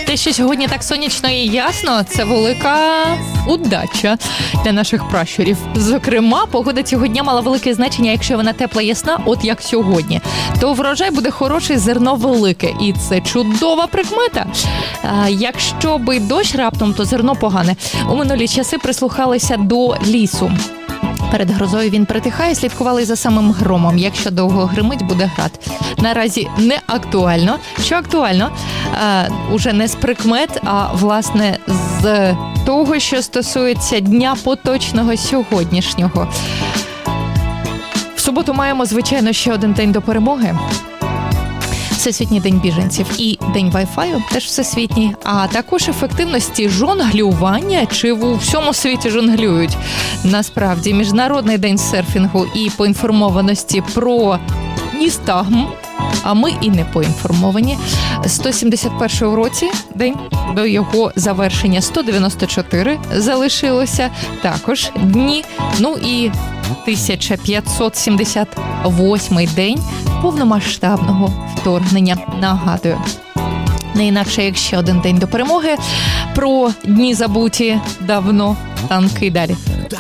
Те, що сьогодні так сонячно і ясно, це велика удача для наших пращурів. Зокрема, погода цього дня мала велике значення, якщо вона тепла, ясна, от як сьогодні. То врожай буде хороший, зерно велике. І це чудова прикмета. Якщо би дощ раптом, то зерно погане. У минулі часи прислухалися до лісу. Перед грозою він притихає, слідкували за самим громом. Якщо довго гримить, буде град. Наразі не актуально. Що актуально? Уже не з прикмет, а, власне, з того, що стосується дня поточного сьогоднішнього. В суботу маємо, звичайно, ще один день до перемоги. Всесвітній день біженців і день Wi-Fi теж всесвітній, а також ефективності жонглювання, чи в всьому світі жонглюють. Насправді, Міжнародний день серфінгу і поінформованості про ністагм, а ми і не поінформовані. 171 році, день до його завершення, 194 залишилося також дні. Ну і 1578 день повномасштабного вторгнення. Нагадую, не інакше, як ще один день до перемоги. Про дні забуті давно, танки далі.